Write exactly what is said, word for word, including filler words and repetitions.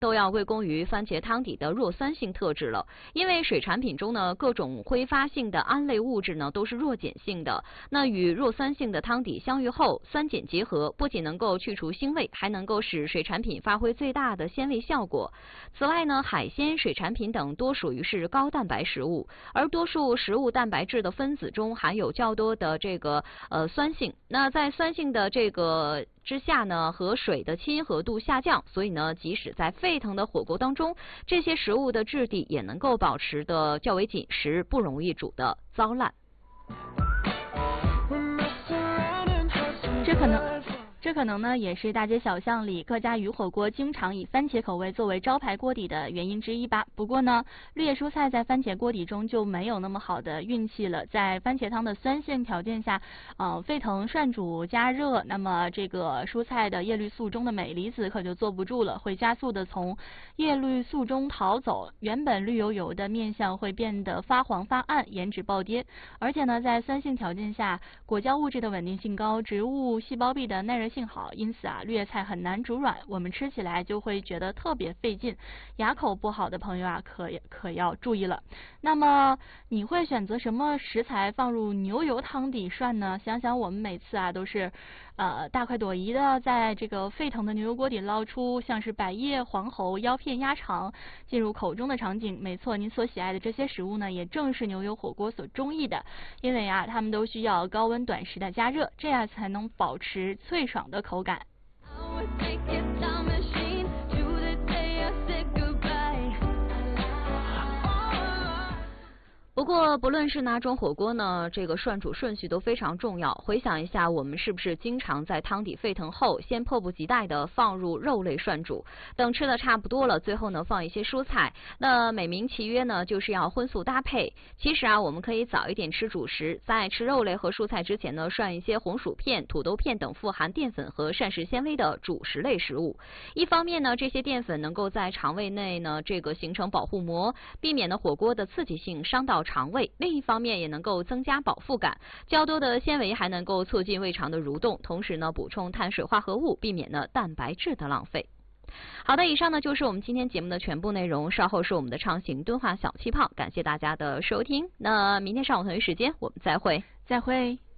都要归功于番茄汤底的弱酸性特质了。因为水产品中呢，各种挥发性的胺类物质呢都是弱碱性的，那与弱酸性的汤底相遇后，酸碱结合，不仅能够去除腥味，还能够使水产品发挥最大的鲜味效果。此外呢，海鲜、水产品等多属于是高蛋白食物，而多数食物蛋白质的分子中含有较多的这个呃酸性。那在酸性的这个之下呢，和水的亲和度下降，所以呢，即使在沸腾的火锅当中，这些食物的质地也能够保持的较为紧实，不容易煮的糟烂。 这可能。这可能呢，也是大街小巷里各家鱼火锅经常以番茄口味作为招牌锅底的原因之一吧。不过呢，绿叶蔬菜在番茄锅底中就没有那么好的运气了。在番茄汤的酸性条件下，呃，沸腾涮煮加热，那么这个蔬菜的叶绿素中的镁离子可就坐不住了，会加速的从叶绿素中逃走，原本绿油油的面相会变得发黄发暗，颜值暴跌。而且呢，在酸性条件下，果胶物质的稳定性高，植物细胞壁的耐热性好，因此啊，绿叶菜很难煮软，我们吃起来就会觉得特别费劲。牙口不好的朋友啊，可可要注意了。那么你会选择什么食材放入牛油汤底涮呢？想想我们每次啊都是呃大快朵颐的在这个沸腾的牛油锅底捞出像是百叶、黄喉、腰片、鸭肠进入口中的场景。没错，您所喜爱的这些食物呢，也正是牛油火锅所中意的，因为啊，它们都需要高温短时的加热，这样才能保持脆爽的口感。 不过，不论是哪种火锅呢，这个涮煮顺序都非常重要。回想一下，我们是不是经常在汤底沸腾后，先迫不及待的放入肉类涮煮，等吃的差不多了，最后呢放一些蔬菜。那美名其曰呢，就是要荤素搭配。其实啊，我们可以早一点吃主食，在吃肉类和蔬菜之前呢，涮一些红薯片、土豆片等富含淀粉和膳食纤维的主食类食物。一方面呢，这些淀粉能够在肠胃内呢这个形成保护膜，避免呢火锅的刺激性伤到肠胃，另一方面也能够增加饱腹感。较多的纤维还能够促进胃肠的蠕动，同时呢补充碳水化合物，避免呢蛋白质的浪费。好的，以上呢就是我们今天节目的全部内容，稍后是我们的畅行敦化小气泡，感谢大家的收听。那明天上午同一时间我们再会， 再会。